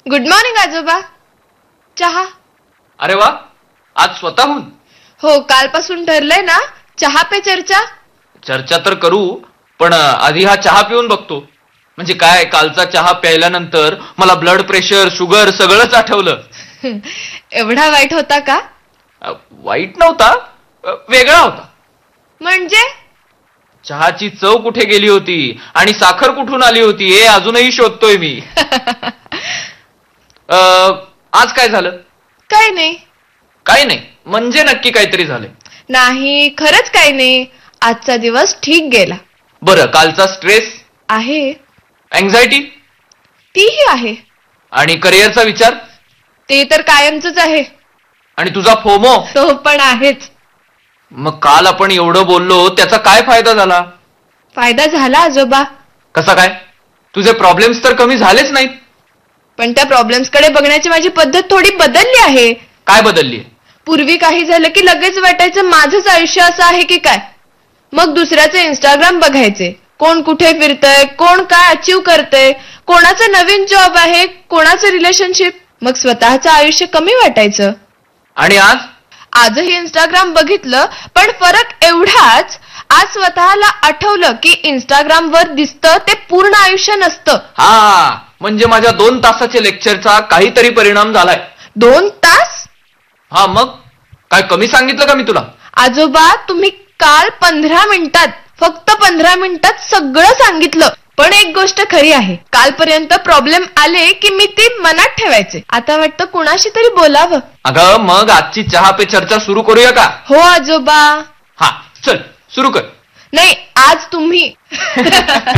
Good morning आजोबा. चहा. अरे वा, आज स्वतःहून? हो, कालपासून ठरलंय ना, चहा पे चर्चा. चर्चा तर करू, पण आधी हा चहा पिऊन बघतो. म्हणजे काय, कालचा चहा प्यायल्यानंतर मला ब्लड प्रेशर, शुगर सगळंच आठवलं. एवढा वाईट होता का? वाईट नव्हता, वेगळा होता. म्हणजे? चहाची चव कुठे गेली होती आणि साखर कुठून आली होती हे अजूनही शोधतोय मी. आज काय झालं? काय नाही. काय नाही म्हणजे नक्की काहीतरी झालंय? नाही, खरंच काही नाही. आजचा दिवस ठीक गेला. बरं, कालचा स्ट्रेस आहे? अँक्झायटी? तीही आहे. आणि करिअरचा विचार? ते तर कायमचंच आहे. आणि तुझा फोमो? तो पण आहेच. मग काल आपण एवढं बोललो, त्याचा काय फायदा झाला? फायदा झाला आजोबा. कसा काय? तुझे प्रॉब्लेम्स तर कमी झालेच नाहीत. पण त्या प्रॉब्लेम्स कडे बघण्याची माझी पद्धत थोडी बदलली आहे. काय बदलली? पूर्वी काही झालं की लगेच वाटायचं माझंच आयुष्य असं आहे की काय. मग दुसऱ्याचे इंस्टाग्राम बघायचे, कोण कुठे फिरतय, कोण काय अचीव करतय, कोणाचं नवीन जॉब आहे, कोणाचं रिलेशनशिप. मग स्वतःचं आयुष्य कमी वाटायचं. आणि आजही इंस्टाग्राम बघितलं, पण फरक एवढाच, आज स्वतःला आठवलं की इंस्टाग्राम वर दिसतं ते पूर्ण आयुष्य नसतं. हा, म्हणजे माझ्या 2 तासाच्या लेक्चरचा काहीतरी परिणाम झालाय. 2 तास? हा, मग काय कमी सांगितलं का मी तुला? आजोबा, तुम्ही काल 15 मिनिटात, फक्त 15 मिनिटात सगळं सांगितलं. पण एक गोष्ट खरी आहे, कालपर्यंत प्रॉब्लेम आले की मी ती मनात ठेवायचे. आता वाटतं कुणाशी तरी बोलावं. अगं, मग आजची चहा पे चर्चा सुरू करूया का? हो आजोबा. हा, चल सुरू कर. नाही, आज तुम्ही.